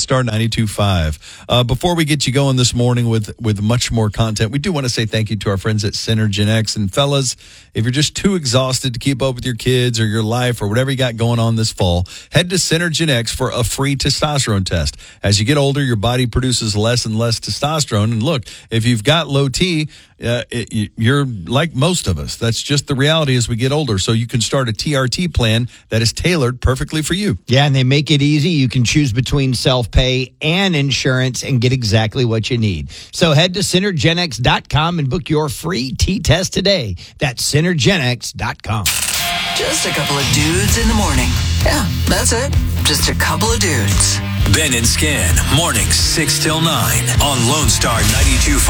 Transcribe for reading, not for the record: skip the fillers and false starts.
Star 92.5. Before we get you going this morning with much more content, we do want to say thank you to our friends at Synergen X. And fellas, if you're just too exhausted to keep up with your kids or your life or whatever you got going on this fall, head to Synergen X for a free testosterone test. As you get older, your body produces less and less testosterone. And look, if you've got low T, you're like most of us. That's just the reality as we get older. So you can start a TRT plan that is tailored perfectly for you. Yeah, and they make it easy. You can choose between self-pay and insurance and get exactly what you need. So head to synergenx.com and book your free T-test today. That's synergenx.com. Just a couple of dudes in the morning. Yeah, that's it. Just a couple of dudes. Ben and Skin, mornings 6 till 9 on Lone Star 92.5.